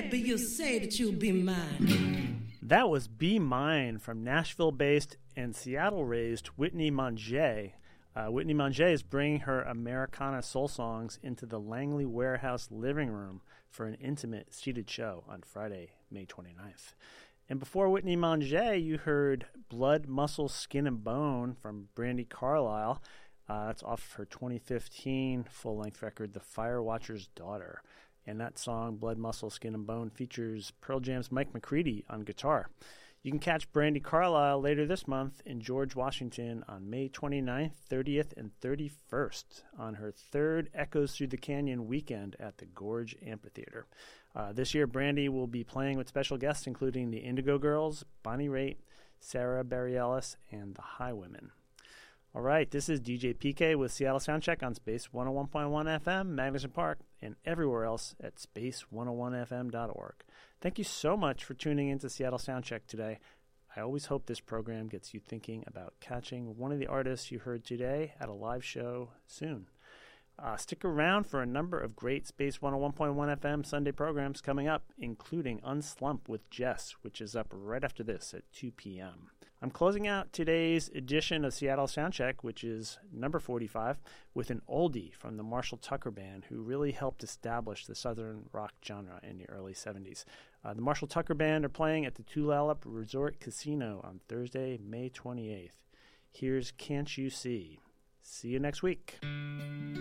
baby, you say that you'll be mine. That was Be Mine from Nashville-based and Seattle-raised Whitney Mange. Whitney Mange is bringing her Americana soul songs into the Langley Warehouse living room for an intimate seated show on Friday, May 29th. And before Whitney Mange, you heard Blood, Muscle, Skin, and Bone from Brandi Carlile. That's off her 2015 full-length record, The Firewatcher's Daughter. And that song, Blood, Muscle, Skin, and Bone, features Pearl Jam's Mike McCready on guitar. You can catch Brandi Carlile later this month in George, Washington on May 29th, 30th, and 31st on her third Echoes Through the Canyon weekend at the Gorge Amphitheater. This year, Brandi will be playing with special guests including the Indigo Girls, Bonnie Raitt, Sarah Bareilles, and the Highwomen. All right, this is DJ PK with Seattle Soundcheck on Space 101.1 FM, Magnuson Park, and everywhere else at space101fm.org. Thank you so much for tuning into Seattle Soundcheck today. I always hope this program gets you thinking about catching one of the artists you heard today at a live show soon. Stick around for a number of great Space 101.1 FM Sunday programs coming up, including Unslump with Jess, which is up right after this at 2 p.m. I'm closing out today's edition of Seattle Soundcheck, which is number 45, with an oldie from the Marshall Tucker Band, who really helped establish the Southern rock genre in the early 70s. The Marshall Tucker Band are playing at the Tulalip Resort Casino on Thursday, May 28th. Here's Can't You See? See you next week.